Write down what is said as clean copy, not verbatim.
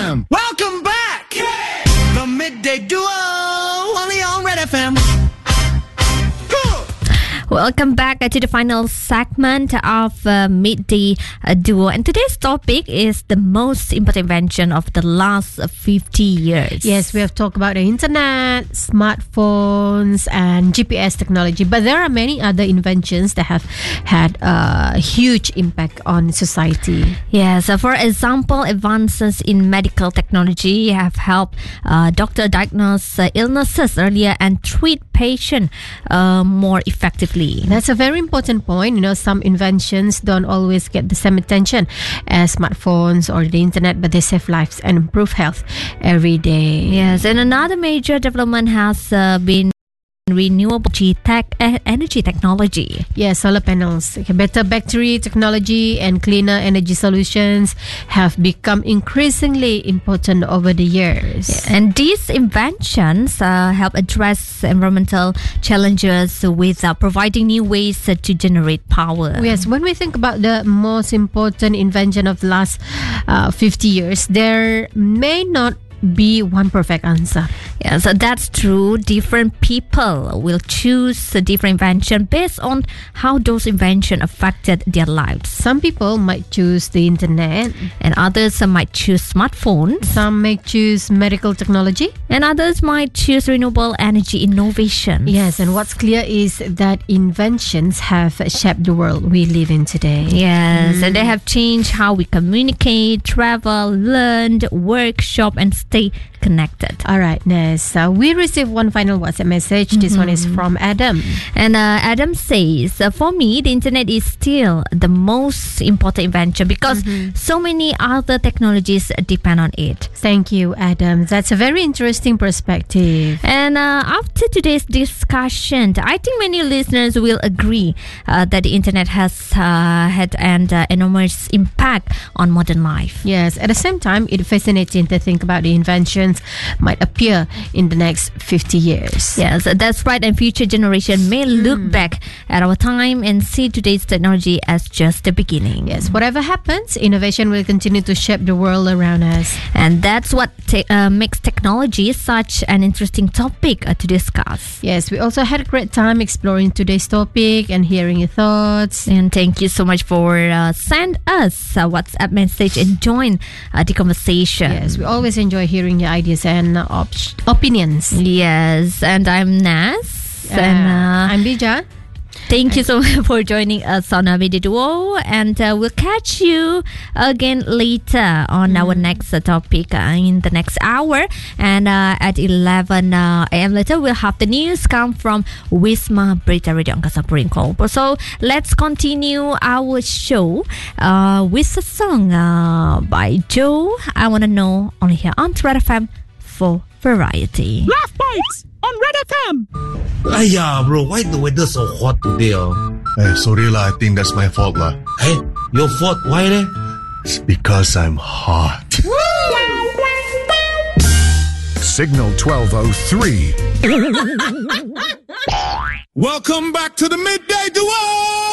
FM. Welcome back. The Midday Duo, only on Red FM. Welcome back to the final segment of Midday Duo. And today's topic is the most important invention of the last 50 years. Yes, we have talked about the internet, smartphones, and GPS technology. But there are many other inventions that have had a huge impact on society. Yes, for example, advances in medical technology have helped doctor diagnose illnesses earlier and treat patients more effectively. That's a very important point. You know, some inventions don't always get the same attention as smartphones or the internet, but they save lives and improve health every day. Yes, and another major development has been renewable energy technology. Yes, solar panels, better battery technology, and cleaner energy solutions have become increasingly important over the years. Yeah, and these inventions help address environmental challenges with providing new ways to generate power. Yes, when we think about the most important invention of the last 50 years, there may not be one perfect answer. Yeah, so that's true. Different people will choose a different invention based on how those inventions affected their lives. Some people might choose the internet, and others might choose smartphones. Some may choose medical technology, and others might choose renewable energy innovation. Yes, and what's clear is that inventions have shaped the world we live in today. Yes, and they have changed how we communicate, travel, learn, work, shop, and stay connected. All right, Ness. We received one final WhatsApp message. This one is from Adam. And Adam says, for me, the internet is still the most important invention because so many other technologies depend on it. Thank you, Adam. That's a very interesting perspective. And after today's discussion, I think many listeners will agree that the internet has had an enormous impact on modern life. Yes, at the same time, it's fascinating to think about the inventions might appear in the next 50 years. Yes, that's right. And future generation may look back at our time and see today's technology as just the beginning. Yes, whatever happens, innovation will continue to shape the world around us. And that's what makes technology such an interesting topic to discuss. Yes, we also had a great time exploring today's topic and hearing your thoughts. And thank you so much for send us a WhatsApp message and join the conversation. Yes, we always enjoy hearing your ideas and opinions. Yes, and I'm Nas. And I'm Bija. Thank you so much for joining us on our Midday Duo, and we'll catch you again later on our next topic in the next hour. And at 11 a.m. later, we'll have the news come from Wisma Berita Radio Angkasa Pura in Kuala Lumpur. So let's continue our show with a song by Joe. I Wanna Know, only here on Red FM for variety. Laugh Bites on Red FM. Aiya, bro, why the weather so hot today? Hey, sorry lah, I think that's my fault lah. Hey, your fault? Why eh? It's because I'm hot. Signal 1203. Welcome back to the Midday Duo.